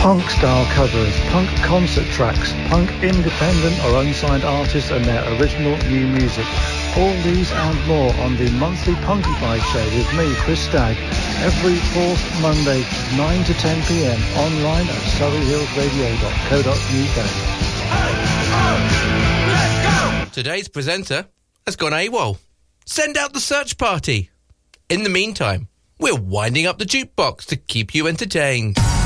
Punk style covers, punk concert tracks, punk independent or unsigned artists and their original new music. All these and more on the monthly Punky Fight Show with me, Chris Stagg, every fourth Monday, 9 to 10 p.m, online at surreyhillsradio.co.uk. Let's go! Today's presenter has gone AWOL. Send out the search party. In the meantime, we're winding up the jukebox to keep you entertained.